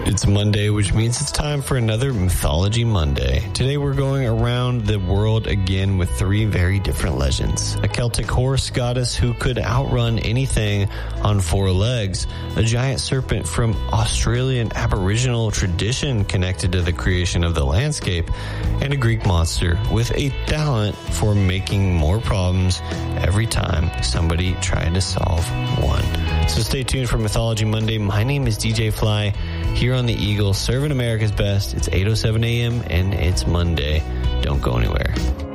It's Monday, which means it's time for another Mythology Monday. Today we're going around the world again with three very different legends. A Celtic horse goddess who could outrun anything on four legs, a giant serpent from Australian Aboriginal tradition connected to the creation of the landscape, and a Greek monster with a talent for making more problems every time somebody tried to solve one. So stay tuned for Mythology Monday. My name is DJ Fly, here on the Eagle, serving America's best. It's 8:07 a.m. and it's Monday. Don't go anywhere.